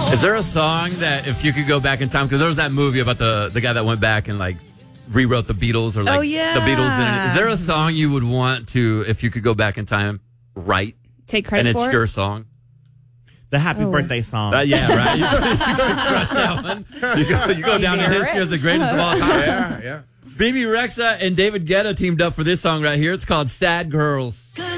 Is there a song that if you could go back in time, because there was that movie about the guy that went back and like rewrote the Beatles or like the Beatles. Is there a song you would want to, if you could go back in time, write? Take credit and for it's it? your song? The Happy Birthday song. Yeah, right. You go down in history as the greatest of all time. Yeah. BB Rexa and David Guetta teamed up for this song right here. It's called Sad Girls.